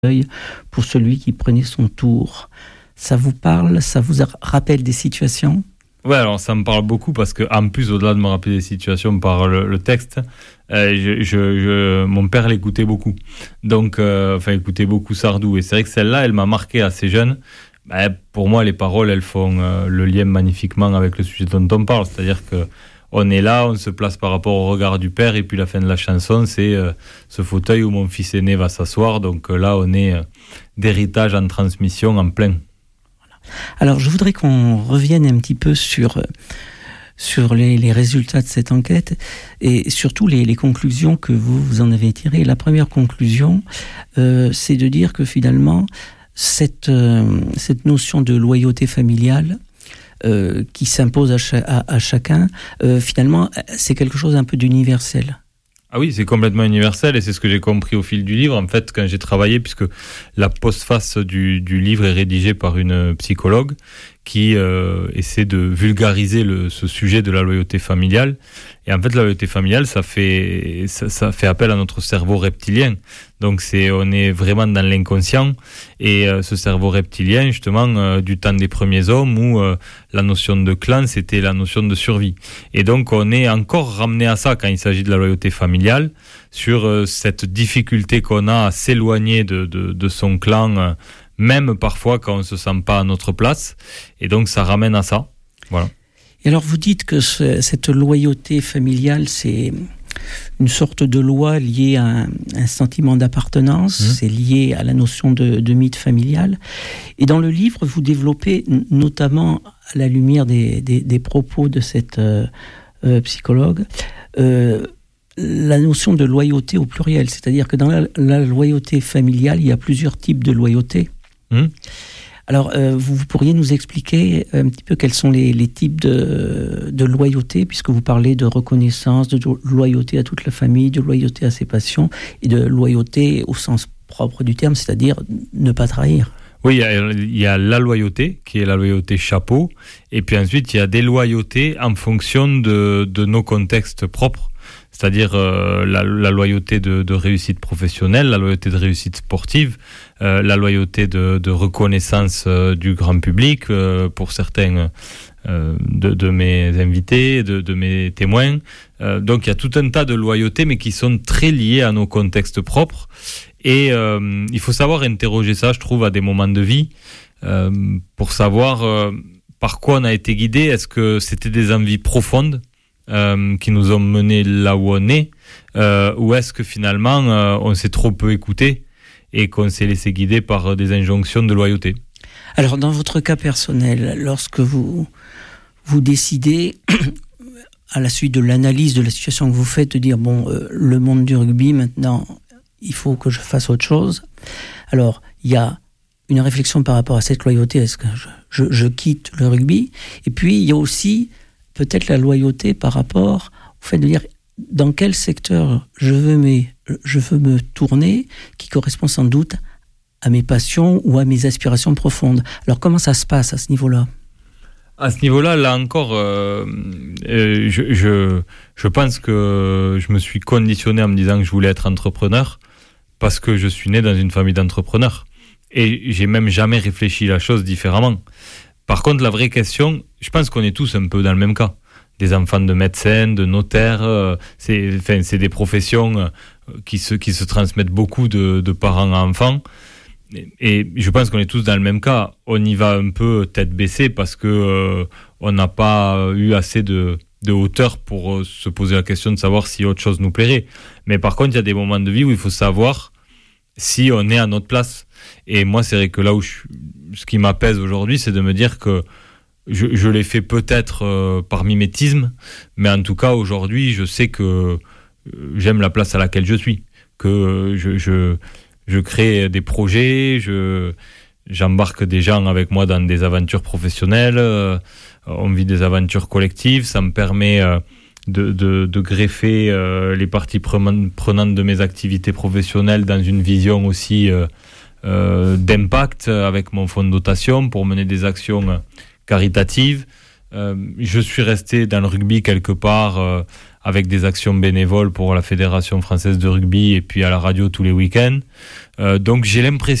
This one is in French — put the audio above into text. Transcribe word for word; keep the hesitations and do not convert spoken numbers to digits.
pour celui qui prenait son tour. Ça vous parle? Ça vous rappelle des situations? Ouais, alors ça me parle beaucoup parce que, en plus, au-delà de me rappeler des situations par le, le texte, euh, je, je, je, mon père l'écoutait beaucoup. Donc, euh, enfin, écoutait beaucoup Sardou. Et c'est vrai que celle-là, elle m'a marqué assez jeune. Bah, pour moi, les paroles, elles font euh, le lien magnifiquement avec le sujet dont on parle. C'est-à-dire que on est là, on se place par rapport au regard du père, et puis la fin de la chanson, c'est euh, ce fauteuil où mon fils aîné va s'asseoir. Donc euh, là, on est euh, d'héritage en transmission en plein. Alors, je voudrais qu'on revienne un petit peu sur, sur les, les résultats de cette enquête et surtout les, les conclusions que vous, vous en avez tirées. La première conclusion, euh, c'est de dire que finalement, cette, euh, cette notion de loyauté familiale euh, qui s'impose à, cha- à, à chacun, euh, finalement, c'est quelque chose un peu d'universel. Ah oui, c'est complètement universel et c'est ce que j'ai compris au fil du livre. En fait, quand j'ai travaillé, puisque la postface du, du livre est rédigée par une psychologue qui euh, essaie de vulgariser le, ce sujet de la loyauté familiale. Et en fait, la loyauté familiale, ça fait, ça, ça fait appel à notre cerveau reptilien. Donc, c'est, on est vraiment dans l'inconscient. Et euh, ce cerveau reptilien, justement, euh, du temps des premiers hommes, où euh, la notion de clan, c'était la notion de survie. Et donc, on est encore ramené à ça quand il s'agit de la loyauté familiale, sur euh, cette difficulté qu'on a à s'éloigner de, de, de son clan, euh, même parfois quand on ne se sent pas à notre place. Et donc, ça ramène à ça. Voilà. Et alors, vous dites que ce, cette loyauté familiale, c'est une sorte de loi liée à un, un sentiment d'appartenance, mmh. c'est lié à la notion de, de mythe familial. Et dans le livre, vous développez, notamment à la lumière des, des, des propos de cette euh, euh, psychologue, euh, la notion de loyauté au pluriel. C'est-à-dire que dans la, la loyauté familiale, il y a plusieurs types de loyauté. Mmh. Alors, euh, vous, vous pourriez nous expliquer un petit peu quels sont les, les types de, de loyauté, puisque vous parlez de reconnaissance, de loyauté à toute la famille, de loyauté à ses patients, et de loyauté au sens propre du terme, c'est-à-dire ne pas trahir. Oui, il y, a, il y a la loyauté, qui est la loyauté chapeau, et puis ensuite, il y a des loyautés en fonction de, de nos contextes propres. C'est-à-dire euh, la, la loyauté de, de réussite professionnelle, la loyauté de réussite sportive, euh, la loyauté de, de reconnaissance euh, du grand public euh, pour certains euh, de, de mes invités, de, de mes témoins. Euh, donc il y a tout un tas de loyautés, mais qui sont très liées à nos contextes propres. Et euh, il faut savoir interroger ça, je trouve, à des moments de vie, euh, pour savoir euh, par quoi on a été guidé. Est-ce que c'était des envies profondes Euh, qui nous ont menés là où on est, euh, ou est-ce que finalement euh, on s'est trop peu écouté et qu'on s'est laissé guider par des injonctions de loyauté? Alors dans votre cas personnel, lorsque vous, vous décidez, à la suite de l'analyse de la situation que vous faites, de dire bon, euh, le monde du rugby maintenant, il faut que je fasse autre chose. Alors il y a une réflexion par rapport à cette loyauté, est-ce que je, je, je quitte le rugby? Et puis il y a aussi peut-être la loyauté par rapport au fait de dire dans quel secteur je veux me, je veux me tourner, qui correspond sans doute à mes passions ou à mes aspirations profondes. Alors comment ça se passe à ce niveau-là? À ce niveau-là, là encore, euh, euh, je, je, je pense que je me suis conditionné en me disant que je voulais être entrepreneur parce que je suis né dans une famille d'entrepreneurs. Et j'ai même jamais réfléchi la chose différemment. Par contre, la vraie question, je pense qu'on est tous un peu dans le même cas. Des enfants de médecins, de notaires, euh, c'est, enfin, c'est des professions euh, qui, se, qui se transmettent beaucoup de, de parents à enfants. Et, et je pense qu'on est tous dans le même cas. On y va un peu tête baissée parce que euh, on n'a pas eu assez de, de hauteur pour euh, se poser la question de savoir si autre chose nous plairait. Mais par contre, il y a des moments de vie où il faut savoir si on est à notre place. Et moi, c'est vrai que là où je, ce qui m'apaise aujourd'hui, c'est de me dire que je, je l'ai fait peut-être euh, par mimétisme, mais en tout cas, aujourd'hui, je sais que euh, j'aime la place à laquelle je suis, que euh, je, je, je crée des projets, je, j'embarque des gens avec moi dans des aventures professionnelles, euh, on vit des aventures collectives, ça me permet euh, de, de, de greffer euh, les parties prenantes de mes activités professionnelles dans une vision aussi euh, Euh, d'impact avec mon fonds de dotation pour mener des actions caritatives. Euh, je suis resté dans le rugby quelque part euh, avec des actions bénévoles pour la Fédération française de rugby et puis à la radio tous les week-ends. Euh, donc j'ai l'impression